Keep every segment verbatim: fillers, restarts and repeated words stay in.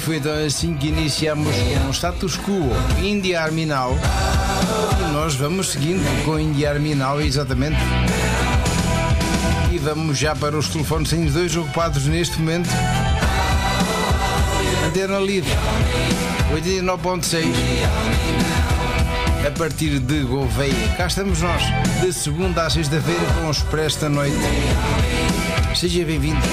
Foi então assim que iniciamos com o status quo India Army Now e nós vamos seguindo com India Army Now, exatamente. E vamos já para os telefones, sem dois ocupados neste momento. Antena Livre oitenta e nove ponto seis a partir de Gouveia. Cá estamos nós, de segunda à sexta-feira, com o Expresso da Noite. Seja bem-vindo.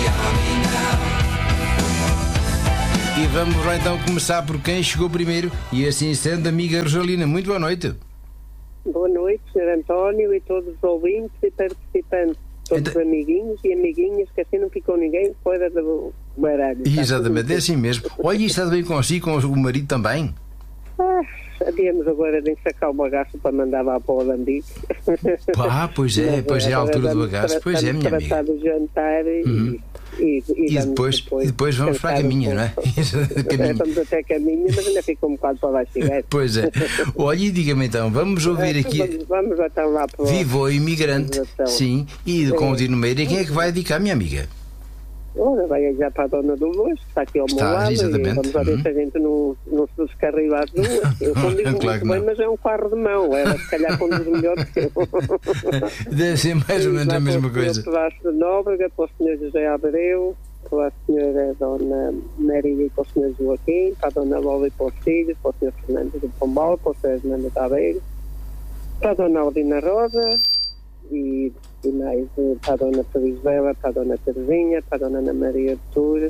E vamos lá então começar por quem chegou primeiro. E assim sendo, amiga Rosalina, muito boa noite. Boa noite, senhor António e todos os ouvintes e participantes, todos então... os amiguinhos e amiguinhas, que assim não ficou ninguém fora do baralho. Exatamente, é assim mesmo. Olha, está bem consigo, com o marido também? Ah, havíamos agora de ensacar o bagaço para mandar lá para o Alambique. Ah, pois é, pois é a altura do bagaço, pois é, minha amiga. Do jantar e, uhum. e, e, e, depois, depois, e depois vamos para a caminha, não é? Estamos até a caminha, mas ainda fica um bocado para lá chegar. Pois é. Olha, e diga-me então, vamos ouvir é, aqui. Vamos, vamos então lá para o Viva o Imigrante, sim, e com o Dino Meira. E quem é que vai dedicar, minha amiga? Ora, vai já para a Dona Dolores, que está aqui ao meu lado, exatamente. E vamos a ver uhum. se a gente não, não se descarrila às duas. Eu condigo claro muito bem, mas é um carro de mão, ela se calhar conduz melhor que eu. Deve ser mais ou menos a mesma coisa. Para o senhor de Nóbrega, para o senhor José Abreu, para a senhora Dona Maria e para o senhor Joaquim, para a Dona Lola e para os filhos, para o senhor Fernando do Pombal, para o senhor Fernando Tabeiro, para a Dona Aldina Rosa, e, e mais para a Dona Felizbela, para a Dona Terezinha, para a Dona Ana Maria de Tours,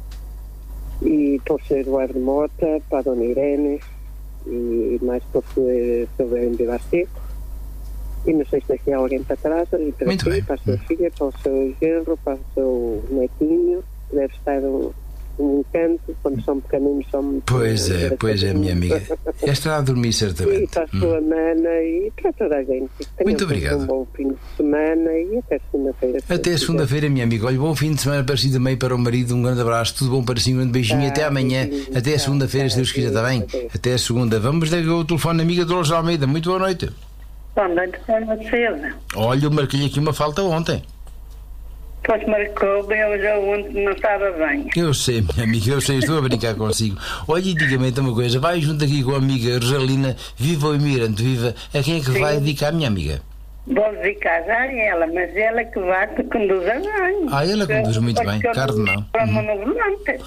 e para o senhor Eduardo Mota, para a Dona Irene, e mais para o senhor Silvério Vilar Seco, e não sei se daqui há alguém para trás, e para Muito ti, bem. para a sua filha, para o seu genro, para o seu netinho, deve estar um, um canto, quando são pequeninos são muito... Pois é, pois é, minha amiga. Já estará a dormir certamente. E para a sua hum. mana e para toda a gente. Muito obrigado. Um bom fim de semana e até segunda-feira. Até segunda-feira, minha amiga. Olha, bom fim de semana para si também, para o marido. Um grande abraço, tudo bom para si, um grande beijinho. Ah, até amanhã, beijinho, até tá, segunda-feira, tá, se Deus quiser, está bem? Até. Até a segunda. Vamos dar o telefone, amiga Dolores Almeida. Muito boa noite. Boa noite, Ana Silva. Olha, eu marquei aqui uma falta ontem. Pois marcou bem, eu já ontem não estava bem. Eu sei, minha amiga, eu sei, estou a brincar consigo. Olha, e diga-me então uma coisa, vai junto aqui com a amiga Rosalina, viva o imigrante, viva. A quem é que Sim. vai dedicar, minha amiga? Vou dedicar já a ela, mas ela que vai, que conduz a bem. Ah, ela conduz eu, muito bem, carro de mão. Para uhum. no volante.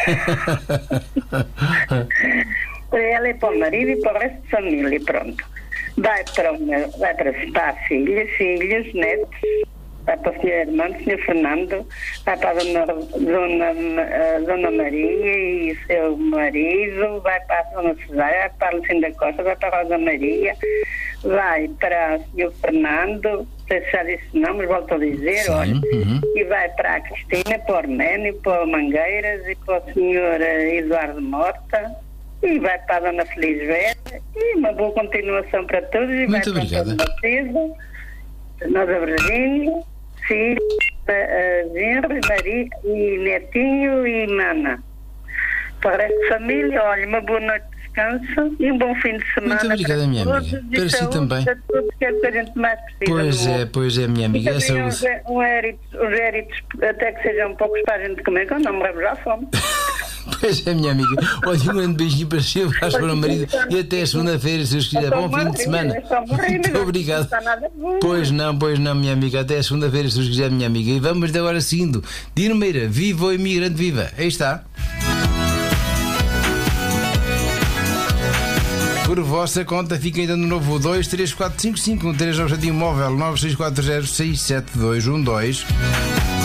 Para ela e para o marido e para o resto da família, pronto. Vai para, uma, vai para, para a filha, filhos, netos. Vai para o senhor Hermano, o senhor Fernando, vai para a dona, dona, a dona Maria e o seu marido, vai para a dona Cesária, vai para a Lucinda Costa, vai para a Rosa Maria, vai para o senhor Fernando, não sei se já disse não, mas volto a dizer, Sim, olha, uhum. e vai para a Cristina, para o Arménio, para o Mangueiras e para o senhor Eduardo Mota, e vai para a dona Felizbela, e uma boa continuação para todos, e Muito vai obrigada. para a Matilde, Nossa Virgínia, filho, uh, genro, Maria e netinho e mana. Para o resto da família, olha, uma boa noite de descanso e um bom fim de semana. Muito obrigada, para minha todos, amiga. Para si também. Para todos, que é o que a gente mais precisa. Pois é, pois é, minha amiga. E também uns, um éritos, os éritos, até que sejam poucos para a gente comer, que eu não me levo já fome. Pois é, minha amiga. Olha, um grande beijinho para si, um abraço para o marido e até segunda-feira, se Deus quiser. Bom fim de semana. Muito obrigado. Pois não, pois não, minha amiga. Até segunda-feira, se Deus quiser, minha amiga. E vamos de agora seguindo. Dino Meira, viva o imigrante, viva. Aí está. Por vossa conta, fica ainda no novo dois três quatro cinco cinco um três nove sete um móvel nove seis quatro zero seis sete dois um dois.